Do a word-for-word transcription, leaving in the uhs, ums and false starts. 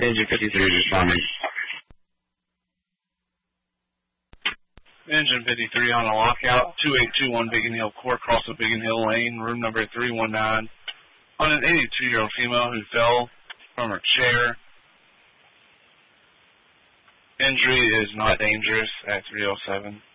Engine fifty-three responding. Engine fifty-three on a lockout, two eight two one Biggin Hill Court, across the Biggin Hill Lane, room number three one nine, on an eighty-two-year-old female who fell from her chair. Injury is not dangerous at three oh seven.